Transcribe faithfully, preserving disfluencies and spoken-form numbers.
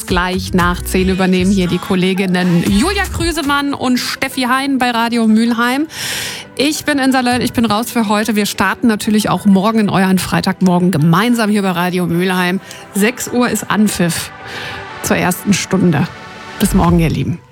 gleich nach zehn übernehmen hier die Kolleginnen Julia Krüsemann und Steffi Hein bei Radio Mülheim. Ich bin in Salön, ich bin raus für heute. Wir starten natürlich auch morgen in euren Freitagmorgen gemeinsam hier bei Radio Mülheim. sechs Uhr ist Anpfiff zur ersten Stunde. Bis morgen, ihr Lieben.